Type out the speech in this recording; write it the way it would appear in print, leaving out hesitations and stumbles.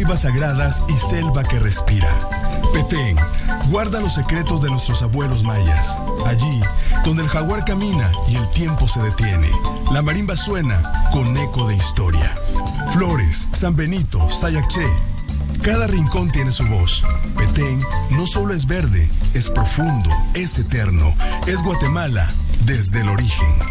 selvas sagradas y selva que respira. Petén guarda los secretos de nuestros abuelos mayas. Allí, donde el jaguar camina y el tiempo se detiene, la marimba suena con eco de historia. Flores, San Benito, Sayacché. Cada rincón tiene su voz. Petén no solo es verde, es profundo, es eterno, es Guatemala desde el origen.